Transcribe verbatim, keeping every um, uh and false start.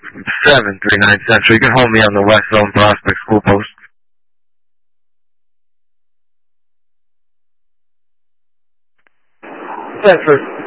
seven three nine Central. You can hold me on the West Zone Prospect School Post. Central.